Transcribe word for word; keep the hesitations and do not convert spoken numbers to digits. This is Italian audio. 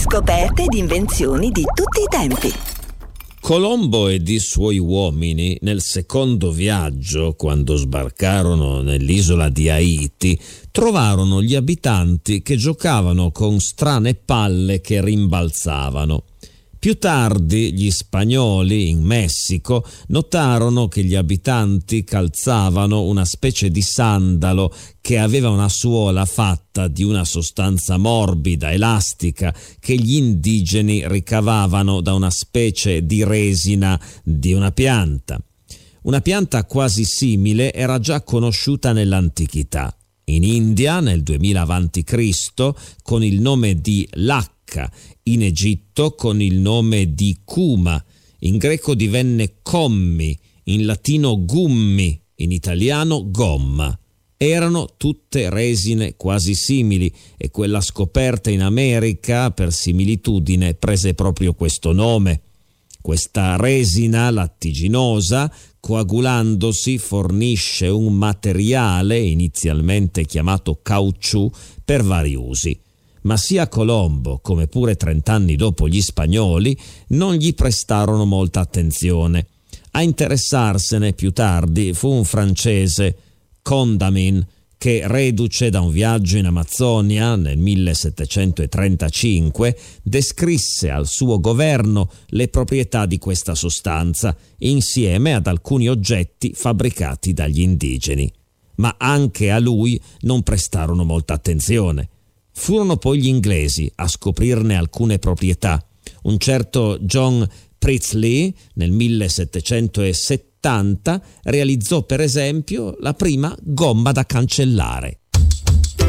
Scoperte ed invenzioni di tutti i tempi. Colombo ed i suoi uomini nel secondo viaggio, quando sbarcarono nell'isola di Haiti, trovarono gli abitanti che giocavano con strane palle che rimbalzavano. Più tardi gli spagnoli in Messico notarono che gli abitanti calzavano una specie di sandalo che aveva una suola fatta di una sostanza morbida, elastica, che gli indigeni ricavavano da una specie di resina di una pianta. Una pianta quasi simile era già conosciuta nell'antichità. In India, nel duemila avanti Cristo, con il nome di lacca, in Egitto con il nome di cuma, in greco divenne commi, in latino gummi, in italiano gomma. Erano tutte resine quasi simili e quella scoperta in America per similitudine prese proprio questo nome. Questa resina lattiginosa, coagulandosi, fornisce un materiale inizialmente chiamato caucciù per vari usi. Ma sia Colombo come pure trent'anni dopo gli spagnoli non gli prestarono molta attenzione. A interessarsene più tardi fu un francese, Condamine, che reduce da un viaggio in Amazzonia nel millesettecentotrentacinque descrisse al suo governo le proprietà di questa sostanza insieme ad alcuni oggetti fabbricati dagli indigeni. Ma anche a lui non prestarono molta attenzione. Furono poi gli inglesi a scoprirne alcune proprietà. Un certo John Priestley nel millesettecentosettanta realizzò per esempio la prima gomma da cancellare.